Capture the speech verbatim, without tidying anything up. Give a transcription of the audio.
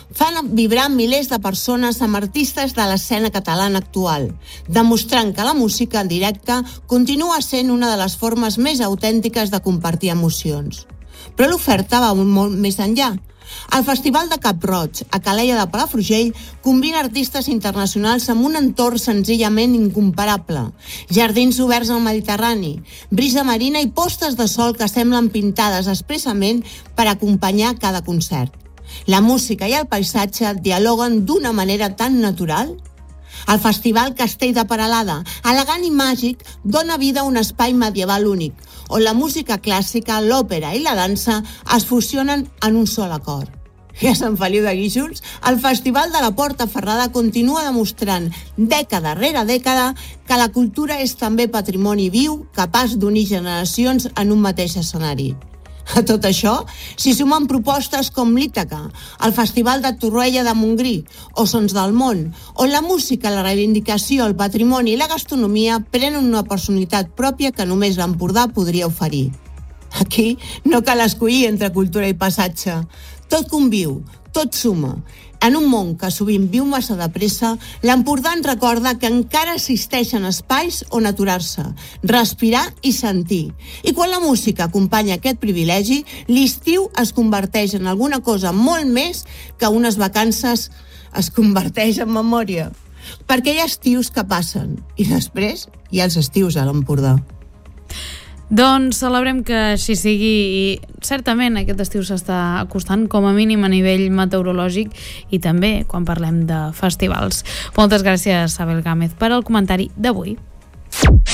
fan vibrar milers de persones amb artistes de l'escena catalana actual, demostrant que la música en directe continua sent una de les formes més autèntiques de compartir emocions. Però l'oferta va molt més enllà. El Festival de Cap-roig, a Calella de Palafrugell, combina artistes internacionals amb un entorn senzillament incomparable. Jardins oberts al Mediterrani, brisa marina i postes de sol que semblen pintades expressament per acompanyar cada concert. La música i el paisatge dialoguen d'una manera tan natural. El Festival Castell de Peralada, elegant i màgic, dona vida a un espai medieval únic, on la música clàssica, l'òpera i la dansa es fusionen en un sol acord. I a Sant Feliu de Guíxols, el Festival de la Porta Ferrada continua demostrant, dècada rere dècada, que la cultura és també patrimoni viu, capaç d'unir generacions en un mateix escenari. A tot això, s'hi sumen propostes com l'Ítaca, el Festival de Torroella de Montgrí o Sons del Món, on la música, la reivindicació, el patrimoni i la gastronomia prenen una personalitat pròpia que només l'Empordà podria oferir. Aquí no cal escollir entre cultura i passatge. Tot conviu, tot suma. En un món que sovint viu massa de pressa, l'Empordà ens recorda que encara existeixen espais on aturar-se, respirar i sentir. I quan la música acompanya aquest privilegi, l'estiu es converteix en alguna cosa molt més que unes vacances es converteix en memòria. Perquè hi ha estius que passen i després hi ha els estius a l'Empordà. Doncs celebrem que així sigui i certament aquest estiu s'està acostant com a mínim a nivell meteorològic i també quan parlem de festivals. Moltes gràcies, Abel Gámez, per al comentari d'avui.